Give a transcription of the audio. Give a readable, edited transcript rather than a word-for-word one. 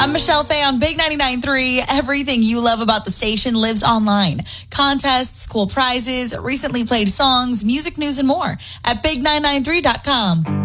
I'm Michelle Fay on Big 99.3. Everything you love about the station lives online. Contests, cool prizes, recently played songs, music news, and more at big993.com.